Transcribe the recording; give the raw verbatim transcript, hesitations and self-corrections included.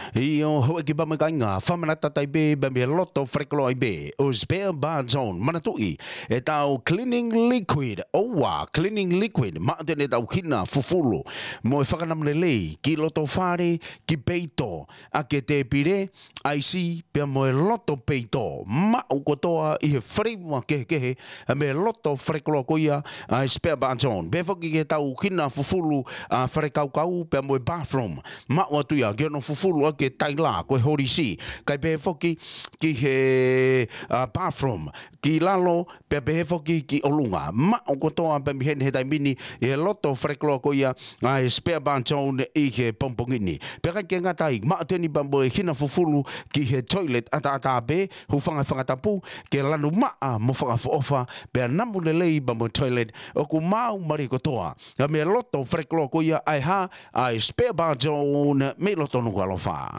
Io ho ki ba makainga whamanata tai be ba me loto freklo ai be o spare bar zone manatui e tau cleaning liquid owa cleaning liquid ma tene tau kina fufulu mo e whakanam lelei ki loto whare ki peito a ke te pire ai si pe mo e loto peito ma o kotoa i he frima ke ke a me loto freklo koia a spare bar zone be foki ke tau kina fufulu a frekau kau pe mo e bathroom ma o tuia ke no fufulu a ke taila ko hori si kai pe foki ki he uh, bathroom ki lalo pe pe foki ki olunga ma o kotoa pe mi hen he tai mini e loto freklo ko ia a spare banton i he pompongini pe ka ke ngatai ma teni bambo e hina fufulu ki he toilet ata ata be hu fanga fanga tapu ke lanu ma mo fanga ofa pe namu le lei bambo toilet o ku mau mari kotoa me loto freklo ko ia ai ha a spare banton me loto no alofa